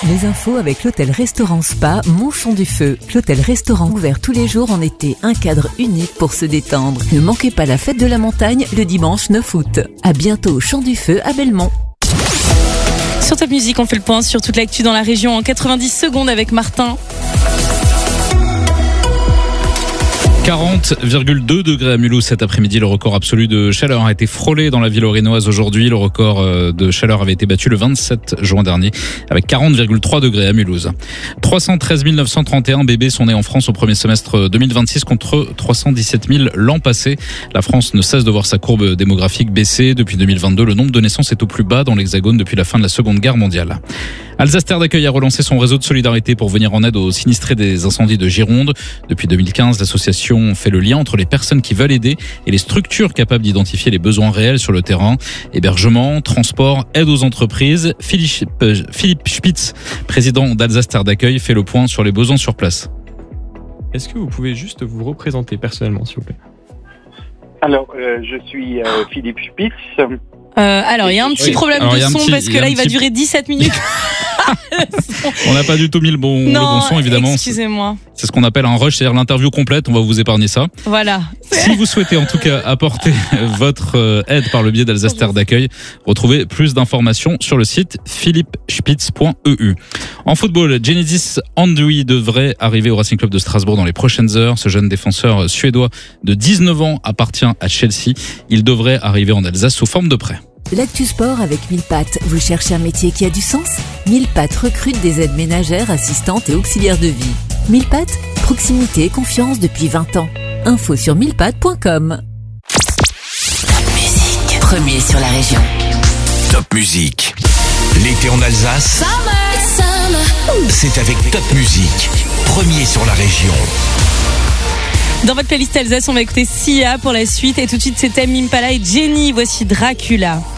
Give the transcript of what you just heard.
Les infos avec l'hôtel-restaurant Spa Montchon du Feu. L'hôtel-restaurant ouvert tous les jours en été, un cadre unique pour se détendre. Ne manquez pas la fête de la montagne le dimanche 9 août. À bientôt au Champ du Feu à Belmont. Sur Top Music, on fait le point sur toute l'actu dans la région en 90 secondes avec Martin. 40,2 degrés à Mulhouse cet après-midi. Le record absolu de chaleur a été frôlé dans la ville orinoise aujourd'hui. Le record de chaleur avait été battu le 27 juin dernier avec 40,3 degrés à Mulhouse. 313 931 bébés sont nés en France au premier semestre 2026 contre 317 000 l'an passé. La France ne cesse de voir sa courbe démographique baisser. Depuis 2022, le nombre de naissances est au plus bas dans l'Hexagone depuis la fin de la Seconde Guerre mondiale. Alsace Terre d'Accueil a relancé son réseau de solidarité pour venir en aide aux sinistrés des incendies de Gironde. Depuis 2015, l'association fait le lien entre les personnes qui veulent aider et les structures capables d'identifier les besoins réels sur le terrain. Hébergement, transport, aide aux entreprises. Philippe Spitz, président d'Alsace Terre d'Accueil, fait le point sur les besoins sur place. Est-ce que vous pouvez juste vous représenter personnellement, s'il vous plaît ? Alors, je suis Philippe Spitz. Alors, il y a un petit problème de son parce que là, il va durer 17 minutes. On n'a pas du tout mis le bon son, évidemment. Excusez-moi. C'est ce qu'on appelle un rush, c'est-à-dire l'interview complète. On va vous épargner ça. Voilà. Si vous souhaitez en tout cas apporter votre aide par le biais d'Alsace Terre d'Accueil, retrouvez plus d'informations sur le site philippespitz.eu. En football, Genesis Andui devrait arriver au Racing Club de Strasbourg dans les prochaines heures. Ce jeune défenseur suédois de 19 ans appartient à Chelsea. Il devrait arriver en Alsace sous forme de prêt. L'actu sport avec 1000 pattes. Vous cherchez un métier qui a du sens ? 1000 pattes recrute des aides ménagères, assistantes et auxiliaires de vie. 1000 pattes, proximité et confiance depuis 20 ans. Info sur 1000pattes.com. Top Music, premier sur la région. Top Music. L'été en Alsace, c'est avec Top Music, premier sur la région. Dans votre playlist Alsace, on va écouter Sia pour la suite. Et tout de suite, c'est Tame Impala et Jenny. Voici Dracula.